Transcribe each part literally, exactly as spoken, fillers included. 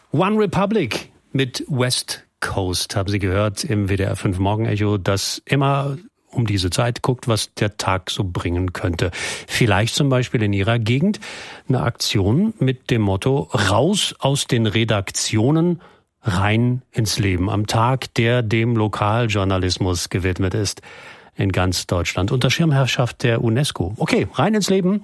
One Republic mit West Coast haben Sie gehört im W D R fünf Morgenecho, das immer um diese Zeit guckt, was der Tag so bringen könnte. Vielleicht zum Beispiel in Ihrer Gegend eine Aktion mit dem Motto raus aus den Redaktionen, rein ins Leben. Am Tag, der dem Lokaljournalismus gewidmet ist in ganz Deutschland. Unter Schirmherrschaft der UNESCO. Okay, rein ins Leben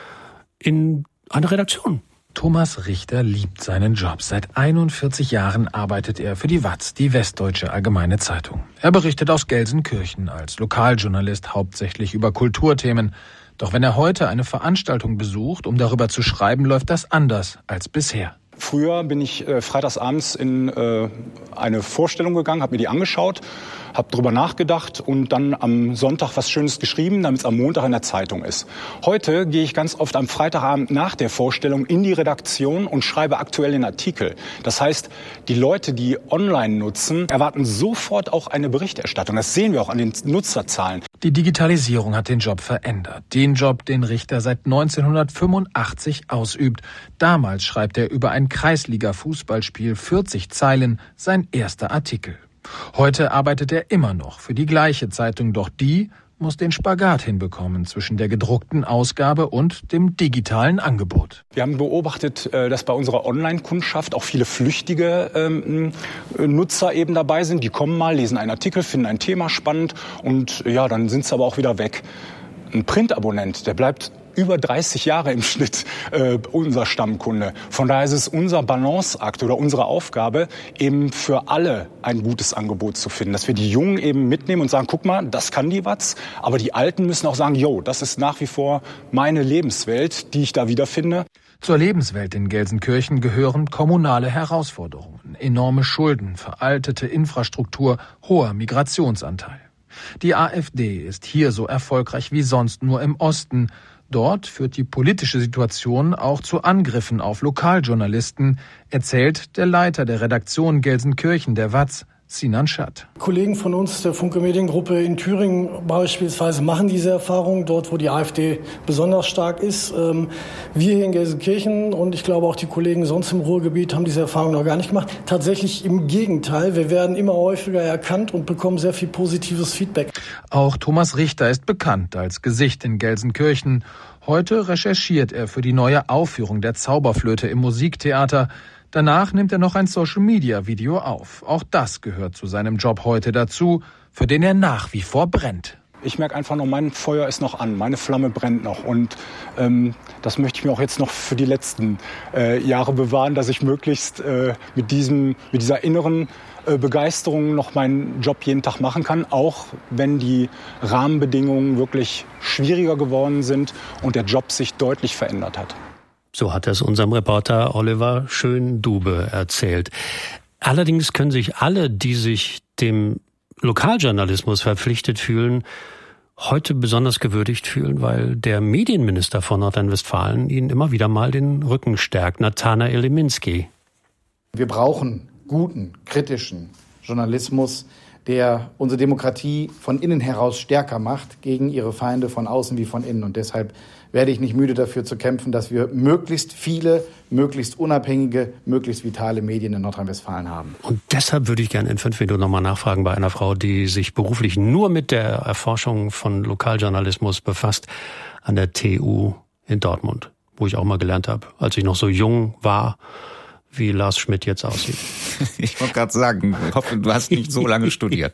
in eine Redaktion. Thomas Richter liebt seinen Job. Seit einundvierzig Jahren arbeitet er für die W A Z, die Westdeutsche Allgemeine Zeitung. Er berichtet aus Gelsenkirchen als Lokaljournalist hauptsächlich über Kulturthemen. Doch wenn er heute eine Veranstaltung besucht, um darüber zu schreiben, läuft das anders als bisher. Früher bin ich äh, freitagsabends in äh, eine Vorstellung gegangen, habe mir die angeschaut, habe drüber nachgedacht und dann am Sonntag was Schönes geschrieben, damit es am Montag in der Zeitung ist. Heute gehe ich ganz oft am Freitagabend nach der Vorstellung in die Redaktion und schreibe aktuell den Artikel. Das heißt, die Leute, die online nutzen, erwarten sofort auch eine Berichterstattung. Das sehen wir auch an den Nutzerzahlen. Die Digitalisierung hat den Job verändert. Den Job, den Richter seit neunzehnhundertfünfundachtzig ausübt. Damals schreibt er über ein Kreisliga-Fußballspiel vierzig Zeilen, sein erster Artikel. Heute arbeitet er immer noch für die gleiche Zeitung, doch die muss den Spagat hinbekommen zwischen der gedruckten Ausgabe und dem digitalen Angebot. Wir haben beobachtet, dass bei unserer Online-Kundschaft auch viele flüchtige ähm, Nutzer eben dabei sind. Die kommen mal, lesen einen Artikel, finden ein Thema spannend und ja, dann sind sie aber auch wieder weg. Ein Printabonnent, der bleibt über dreißig Jahre im Schnitt äh, unser Stammkunde. Von daher ist es unser Balanceakt oder unsere Aufgabe, eben für alle ein gutes Angebot zu finden. Dass wir die Jungen eben mitnehmen und sagen, guck mal, das kann die W A Z. Aber die Alten müssen auch sagen, jo, das ist nach wie vor meine Lebenswelt, die ich da wiederfinde. Zur Lebenswelt in Gelsenkirchen gehören kommunale Herausforderungen, enorme Schulden, veraltete Infrastruktur, hoher Migrationsanteil. Die AfD ist hier so erfolgreich wie sonst nur im Osten. Dort führt die politische Situation auch zu Angriffen auf Lokaljournalisten, erzählt der Leiter der Redaktion Gelsenkirchen der W A Z, Sinan Schad. Kollegen von uns der Funke Mediengruppe in Thüringen beispielsweise machen diese Erfahrung, dort wo die AfD besonders stark ist. Wir hier in Gelsenkirchen und ich glaube auch die Kollegen sonst im Ruhrgebiet haben diese Erfahrung noch gar nicht gemacht. Tatsächlich im Gegenteil, wir werden immer häufiger erkannt und bekommen sehr viel positives Feedback. Auch Thomas Richter ist bekannt als Gesicht in Gelsenkirchen. Heute recherchiert er für die neue Aufführung der Zauberflöte im Musiktheater. Danach nimmt er noch ein Social-Media-Video auf. Auch das gehört zu seinem Job heute dazu, für den er nach wie vor brennt. Ich merke einfach nur, mein Feuer ist noch an, meine Flamme brennt noch. Und ähm, das möchte ich mir auch jetzt noch für die letzten äh, Jahre bewahren, dass ich möglichst äh, mit, diesem, mit dieser inneren äh, Begeisterung noch meinen Job jeden Tag machen kann. Auch wenn die Rahmenbedingungen wirklich schwieriger geworden sind und der Job sich deutlich verändert hat. So hat es unserem Reporter Oliver Schöndube erzählt. Allerdings können sich alle, die sich dem Lokaljournalismus verpflichtet fühlen, heute besonders gewürdigt fühlen, weil der Medienminister von Nordrhein-Westfalen ihnen immer wieder mal den Rücken stärkt, Nathanael Leminski. Wir brauchen guten, kritischen Journalismus, der unsere Demokratie von innen heraus stärker macht gegen ihre Feinde von außen wie von innen. Und deshalb werde ich nicht müde dafür zu kämpfen, dass wir möglichst viele, möglichst unabhängige, möglichst vitale Medien in Nordrhein-Westfalen haben. Und deshalb würde ich gerne in fünf Minuten nochmal nachfragen bei einer Frau, die sich beruflich nur mit der Erforschung von Lokaljournalismus befasst an der T U in Dortmund, wo ich auch mal gelernt habe, als ich noch so jung war, wie Lars Schmidt jetzt aussieht. Ich wollte gerade sagen, ich hoffe, du hast nicht so lange studiert.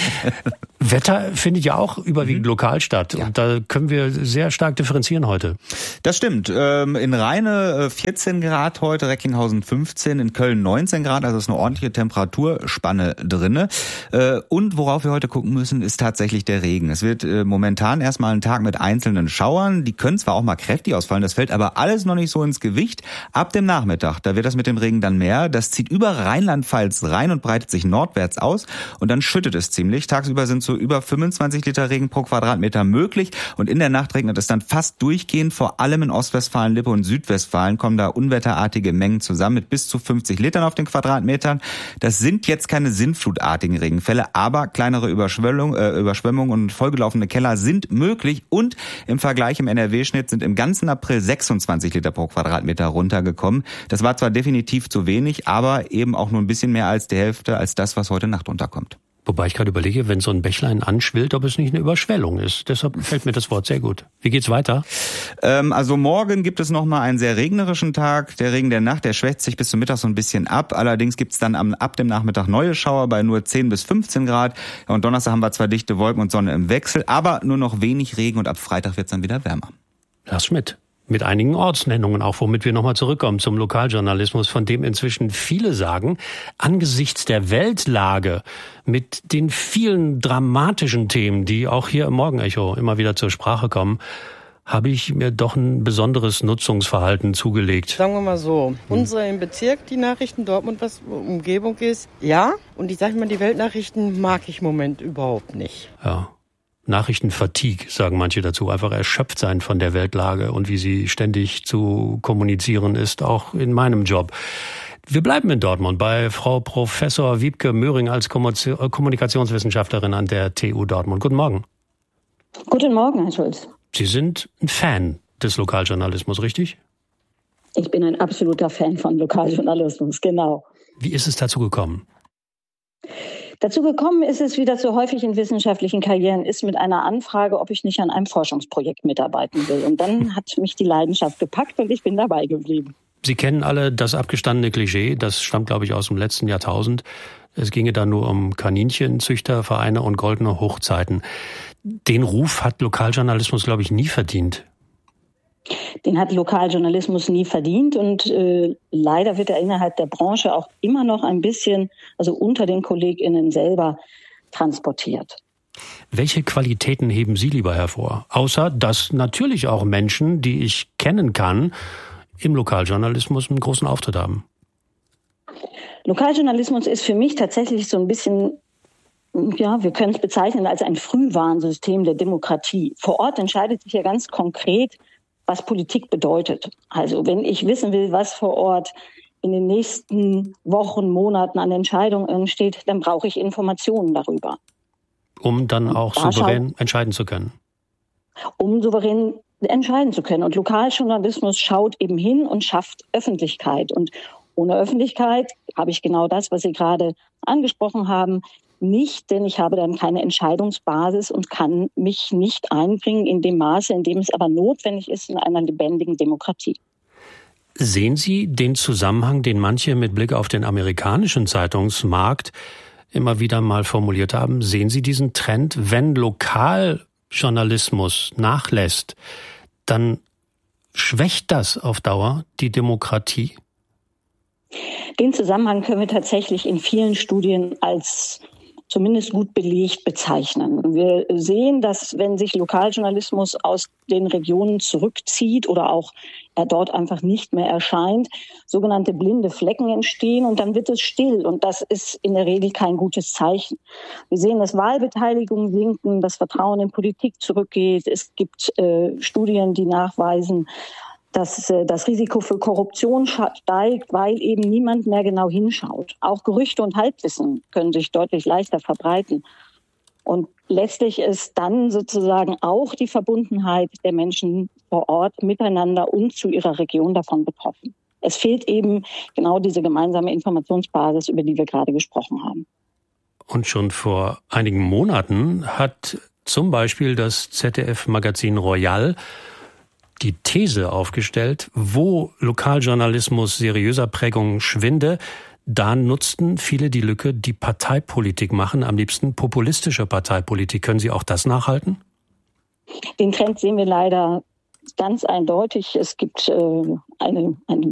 Wetter findet ja auch überwiegend mhm. lokal statt. Ja. Und da können wir sehr stark differenzieren heute. Das stimmt. In Rheine vierzehn Grad heute, Recklinghausen fünfzehn, in Köln neunzehn Grad, also ist eine ordentliche Temperaturspanne drinne. Und worauf wir heute gucken müssen, ist tatsächlich der Regen. Es wird momentan erstmal ein Tag mit einzelnen Schauern. Die können zwar auch mal kräftig ausfallen, das fällt aber alles noch nicht so ins Gewicht. Ab dem Nachmittag, da wird das mit dem Regen dann mehr. Das zieht über Rheinland-Pfalz rein und breitet sich nordwärts aus und dann schüttet es ziemlich. Tagsüber sind so über fünfundzwanzig Liter Regen pro Quadratmeter möglich und in der Nacht regnet es dann fast durchgehend. Vor allem in Ostwestfalen, Lippe und Südwestfalen kommen da unwetterartige Mengen zusammen mit bis zu fünfzig Litern auf den Quadratmetern. Das sind jetzt keine sintflutartigen Regenfälle, aber kleinere Überschwemmungen äh, Überschwemmungen und vollgelaufene Keller sind möglich und im Vergleich im N R W-Schnitt sind im ganzen April sechsundzwanzig Liter pro Quadratmeter runtergekommen. Das war zwar definitiv definitiv zu wenig, aber eben auch nur ein bisschen mehr als die Hälfte als das, was heute Nacht runterkommt. Wobei ich gerade überlege, wenn so ein Bächlein anschwillt, ob es nicht eine Überschwellung ist. Deshalb gefällt mir das Wort sehr gut. Wie geht's weiter? Ähm, also morgen gibt es nochmal einen sehr regnerischen Tag. Der Regen der Nacht, der schwächt sich bis zum Mittag so ein bisschen ab. Allerdings gibt's dann am, ab dem Nachmittag neue Schauer bei nur zehn bis fünfzehn Grad. Ja, und Donnerstag haben wir zwar dichte Wolken und Sonne im Wechsel, aber nur noch wenig Regen und ab Freitag wird's dann wieder wärmer. Lars Schmidt. Mit einigen Ortsnennungen auch, womit wir nochmal zurückkommen zum Lokaljournalismus, von dem inzwischen viele sagen, angesichts der Weltlage mit den vielen dramatischen Themen, die auch hier im Morgenecho immer wieder zur Sprache kommen, habe ich mir doch ein besonderes Nutzungsverhalten zugelegt. Sagen wir mal so, hm. unsere im Bezirk, die Nachrichten Dortmund, was Umgebung ist, ja. Und ich sage mal, die Weltnachrichten mag ich im Moment überhaupt nicht. Ja. Nachrichtenfatigue, sagen manche dazu, einfach erschöpft sein von der Weltlage und wie sie ständig zu kommunizieren ist, auch in meinem Job. Wir bleiben in Dortmund bei Frau Professor Wiebke Möhring als Kommunikationswissenschaftlerin an der T U Dortmund. Guten Morgen. Guten Morgen, Herr Schulz. Sie sind ein Fan des Lokaljournalismus, richtig? Ich bin ein absoluter Fan von Lokaljournalismus, genau. Wie ist es dazu gekommen? Dazu gekommen ist es, wie das so häufig in wissenschaftlichen Karrieren ist, mit einer Anfrage, ob ich nicht an einem Forschungsprojekt mitarbeiten will. Und dann hat mich die Leidenschaft gepackt und ich bin dabei geblieben. Sie kennen alle das abgestandene Klischee, das stammt, glaube ich, aus dem letzten Jahrtausend. Es ginge da nur um Kaninchenzüchtervereine und goldene Hochzeiten. Den Ruf hat Lokaljournalismus, glaube ich, nie verdient. Den hat Lokaljournalismus nie verdient und äh, leider wird er innerhalb der Branche auch immer noch ein bisschen, also unter den KollegInnen selber, transportiert. Welche Qualitäten heben Sie lieber hervor? Außer, dass natürlich auch Menschen, die ich kennen kann, im Lokaljournalismus einen großen Auftritt haben. Lokaljournalismus ist für mich tatsächlich so ein bisschen, ja, wir können es bezeichnen als ein Frühwarnsystem der Demokratie. Vor Ort entscheidet sich ja ganz konkret, was Politik bedeutet. Also wenn ich wissen will, was vor Ort in den nächsten Wochen, Monaten an Entscheidungen entsteht, dann brauche ich Informationen darüber. Um dann auch da souverän schaut, entscheiden zu können. Um souverän entscheiden zu können. Und Lokaljournalismus schaut eben hin und schafft Öffentlichkeit. Und ohne Öffentlichkeit habe ich genau das, was Sie gerade angesprochen haben, nicht, denn ich habe dann keine Entscheidungsbasis und kann mich nicht einbringen in dem Maße, in dem es aber notwendig ist in einer lebendigen Demokratie. Sehen Sie den Zusammenhang, den manche mit Blick auf den amerikanischen Zeitungsmarkt immer wieder mal formuliert haben? Sehen Sie diesen Trend, wenn Lokaljournalismus nachlässt, dann schwächt das auf Dauer die Demokratie? Den Zusammenhang können wir tatsächlich in vielen Studien als zumindest gut belegt bezeichnen. Wir sehen, dass wenn sich Lokaljournalismus aus den Regionen zurückzieht oder auch er dort einfach nicht mehr erscheint, sogenannte blinde Flecken entstehen und dann wird es still. Und das ist in der Regel kein gutes Zeichen. Wir sehen, dass Wahlbeteiligungen sinken, das Vertrauen in Politik zurückgeht. Es gibt äh, Studien, die nachweisen, dass äh, das Risiko für Korruption steigt, weil eben niemand mehr genau hinschaut. Auch Gerüchte und Halbwissen können sich deutlich leichter verbreiten. Und letztlich ist dann sozusagen auch die Verbundenheit der Menschen vor Ort miteinander und zu ihrer Region davon betroffen. Es fehlt eben genau diese gemeinsame Informationsbasis, über die wir gerade gesprochen haben. Und schon vor einigen Monaten hat zum Beispiel das Z D F-Magazin Royal die These aufgestellt, wo Lokaljournalismus seriöser Prägung schwinde, da nutzten viele die Lücke, die Parteipolitik machen, am liebsten populistische Parteipolitik. Können Sie auch das nachhalten? Den Trend sehen wir leider ganz eindeutig. Es gibt äh, eine, eine